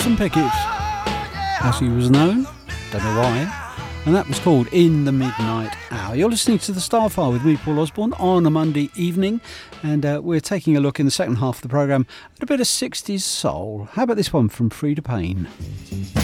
Wilson Pickett, as he was known, don't know why, and that was called In the Midnight Hour. You're listening to The Starfire with me, Paul Osborne, on a Monday evening, and we're taking a look in the second half of the programme at a bit of 60s soul. How about this one from Frida Payne?